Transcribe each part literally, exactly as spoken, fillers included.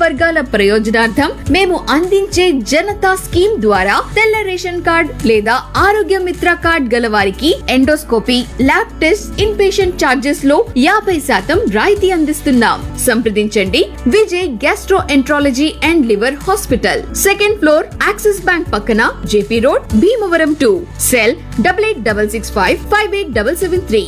వర్గాల ప్రయోజనార్థం మేము అందించే జనతా స్కీమ్ ద్వారా తెల్ల రేషన్ కార్డ్ లేదా ఆరోగ్య మిత్ర కార్డ్ గల వారికి endoscopy, lab test, in patient charges లో యాభై శాతం రాయితీ అందిస్తున్నాం. సంప్రదించండి Vijay gastro enterology and liver hospital, second floor, axis bank పక్కన, JP road, Bhimavaram two. Cell double eight double six five five eight double seven three.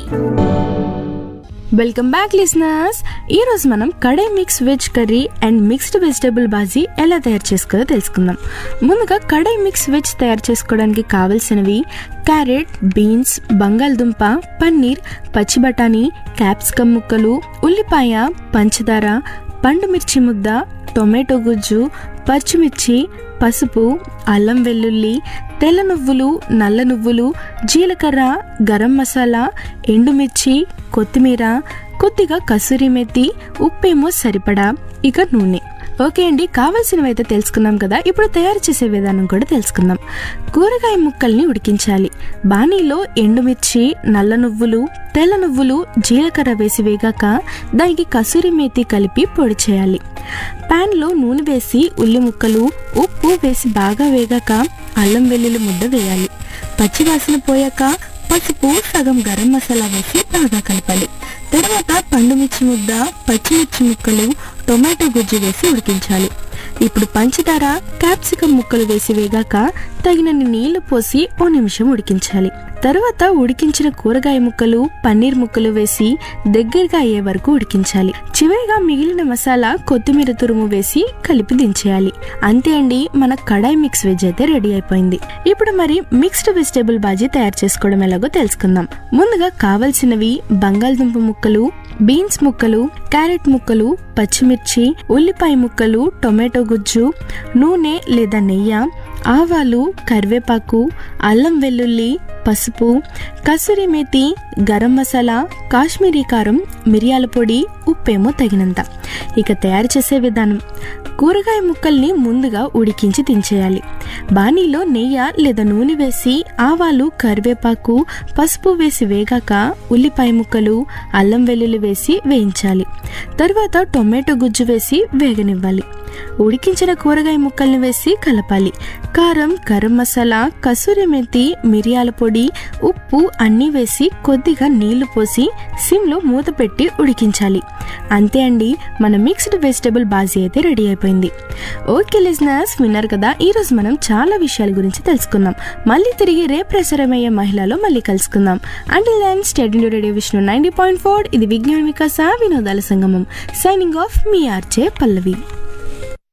Welcome back listeners. ఈ రోజు మనం కడాయి mix veg curry and mixed vegetable bhaji ఎలా తయారు చేసుకోవాలో తెలుసుకుందాం. ముందుగా కడాయి mix veg తయారు చేసుకోవడానికి కావలసినవి క్యారెట్, బీన్స్, బంగాళదుంప, పన్నీర్, పచ్చి బఠానీ, క్యాప్సికమ్ ముక్కలు, ఉల్లిపాయ, పంచదార, పండు మిర్చి ముద్ద, టొమాటో గుజ్జు, పచ్చిమిర్చి, పసుపు, అల్లం వెల్లుల్లి, తెల్ల నువ్వులు, నల్ల నువ్వులు, జీలకర్ర, గరం మసాలా, ఎండుమిర్చి, కొత్తిమీర, కొద్దిగా కసూరి మెత్తి, ఉప్పేమో సరిపడా, ఇక నూనె. ఓకే అండి, కావాల్సినవి అయితే తెలుసుకున్నాం కదా. ఇప్పుడు తయారు చేసే విధానం కూడా తెలుసుకుందాం. కూరగాయ ముక్కల్ని ఉడికించాలి. బాణీలో ఎండుమిర్చి, నల్ల నువ్వులు, తెల్ల నువ్వులు, జీలకర్ర వేసి వేగాక దానికి కసూరి మేతి కలిపి పొడి చేయాలి. ప్యాన్లో నూనె వేసి ఉల్లి ముక్కలు, ఉప్పు వేసి బాగా వేగాక అల్లం వెల్లుల్లి ముద్ద వేయాలి. పచ్చివాసన పోయాక పసుపు, సగం గరం మసాలా వేసి బాగా కలపాలి. తర్వాత పండుమిర్చి ముద్ద, పచ్చిమిర్చి ముక్కలు, టొమాటో గుజ్జు వేసి ఉడికించాలి. ఇప్పుడు పంచదార, క్యాప్సికమ్ ముక్కలు వేసి వేగాక తగినన్ని నీళ్లు పోసి ఓ నిమిషం ఉడికించాలి. తర్వాత ఉడికించిన కూరగాయ ముక్కలు, పన్నీర్ ముక్కలు వేసి దగ్గరగా అయ్యే వరకు ఉడికించాలి. చివరిగా మిగిలిన మసాలా, కొత్తిమీర తురుము వేసి కలిపి దించేయాలి. అంతే అండి, మన కడాయి మిక్స్ వెజ్ అయితే రెడీ అయిపోయింది. ఇప్పుడు మరి మిక్స్డ్ వెజిటేబుల్ బాజీ తయారు చేసుకోవడం ఎలాగో తెలుసుకుందాం. ముందుగా కావలసినవి బంగాళదుంప ముక్కలు, బీన్స్ ముక్కలు, క్యారెట్ ముక్కలు, పచ్చిమిర్చి, ఉల్లిపాయ ముక్కలు, టొమాటో గుజ్జు, నూనె లేదా నెయ్యి, ఆవాలు, కరివేపాకు, అల్లం వెల్లుల్లి, పసుపు, కసూరి మేతి, గరం మసాలా, కాశ్మీరీ కారం, మిరియాల పొడి, ఉప్పేమో తగినంత. ఇక తయారు చేసే విధానం: కూరగాయ ముక్కల్ని ముందుగా ఉడికించి దించేయాలి. బాణీలో నెయ్యి లేదా నూనె వేసి ఆవాలు, కరివేపాకు, పసుపు వేసి వేగాక ఉల్లిపాయ ముక్కలు, అల్లం వెల్లుల్లి వేసి వేయించాలి. తర్వాత టొమాటో గుజ్జు వేసి వేగనివ్వాలి. ఉడికించిన కూరగాయ ముక్కల్ని వేసి కలపాలి. కారం, గరం మసాలా, కసూరి మేతి, మిరియాల పొడి, ఉప్పు అన్నీ వేసి కొద్దిగా నీళ్లు పోసి సిమ్లో మూత పెట్టి ఉడికించాలి. అంతే అండి, మన మిక్స్డ్ వెజిటబుల్ బాజీ అయితే రెడీ అయిపోయింది. ఓకే లిజనర్స్, విన్నారు కదా, ఈ రోజు మనం చాలా విషయాల గురించి తెలుసుకున్నాం. మళ్ళీ తిరిగి రేపు ప్రసారమయ్యే మహిళలో మళ్ళీ కలుసుకుందాం. Until then stay tuned to radio Vishnu ninety point four. ఇది విజ్ఞాన వికాస వినోదాల సంగమం. సైనింగ్ ఆఫ్, మీ ఆర్జే పల్లవి.